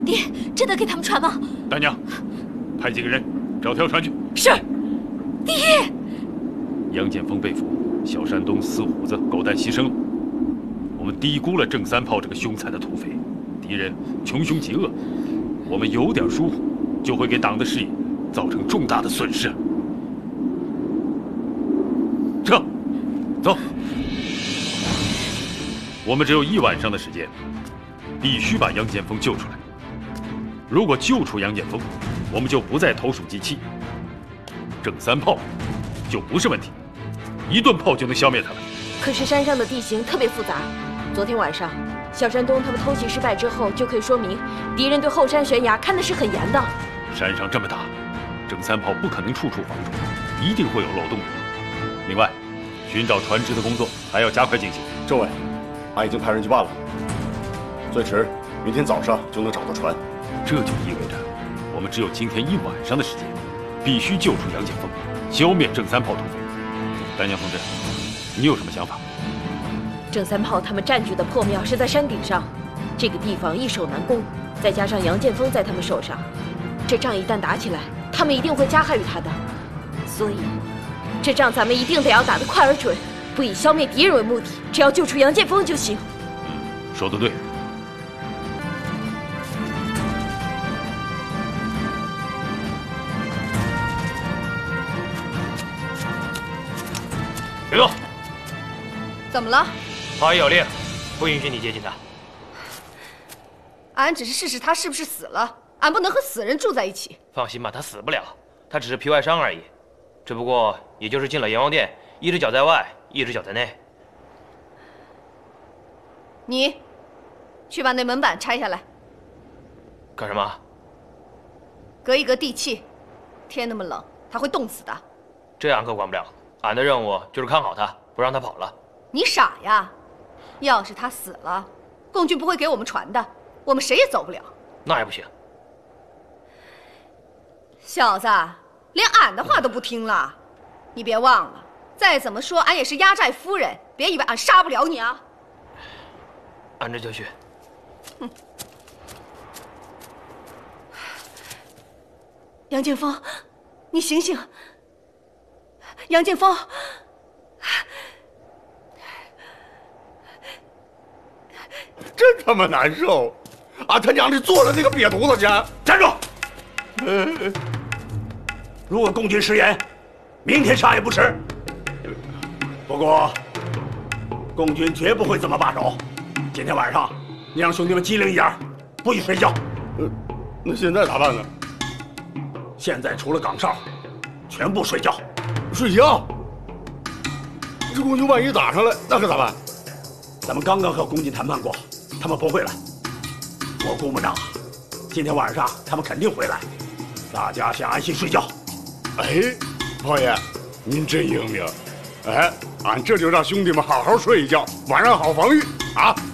爹，真的给他们传吗？ 大娘，派几个人找条船去。 是。爹。 杨建锋被俘，小山东四虎子狗蛋牺牲了。我们低估了郑三炮这个凶残的土匪，敌人穷凶极恶，我们有点疏忽，就会给党的事业造成重大的损失。撤，走。我们只有1晚上的时间，必须把杨建锋救出来。如果救出杨建锋，我们就不再投鼠忌器，郑三炮就不是问题，1顿炮就能消灭他们。 可是山上的地形特别复杂，昨天晚上小山东他们偷袭失败之后，就可以说明敌人对后山悬崖看的是很严的。 山上这么大，郑三炮不可能处处防住，一定会有漏洞的。另外，寻找船只的工作还要加快进行。 政委，俺已经派人去办了，最迟明天早上就能找到船。 这就意味着，我们只有今天1晚上的时间，必须救出杨建锋，消灭郑三炮土匪。丹江同志，你有什么想法？ 郑三炮他们占据的破庙是在山顶上，这个地方易守难攻，再加上杨建锋在他们手上，这仗一旦打起来，他们一定会加害于他的。所以，这仗咱们一定得要打得快而准，不以消灭敌人为目的，只要救出杨建锋就行。 说得对。 别动！ 怎么了？ 法医有令，不允许你接近他。 俺只是试试他是不是死了，俺不能和死人住在一起。 放心吧，他死不了，他只是皮外伤而已，只不过也就是进了阎王殿，一只脚在外，一只脚在内。 你去把那门板拆下来。 干什么？ 隔一隔地气，天那么冷，他会冻死的。 这俺可管不了，俺的任务就是看好他，不让他跑了。 你傻呀！要是他死了，共军不会给我们传的，我们谁也走不了。 那也不行。 小子，连俺的话都不听了。你别忘了，再怎么说俺也是压寨夫人，别以为俺杀不了你啊！ 俺这就去。 哼。杨建锋，你醒醒！杨建锋。 真他妈难受！俺他娘的做了那个瘪犊子去！ 站住！如果共军食言，明天杀也不迟。不过，共军绝不会这么罢手。今天晚上，你让兄弟们机灵一点，不许睡觉。 那现在咋办呢？ 现在除了岗哨，全部睡觉。 睡觉？这共军万一打上来，那可咋办？ 咱们刚刚和共军谈判过，他们不会来。我估摸着，今天晚上他们肯定回来。大家先安心睡觉。 哎，炮爷，您真英明。哎，俺这就让兄弟们好好睡一觉，晚上好防御啊。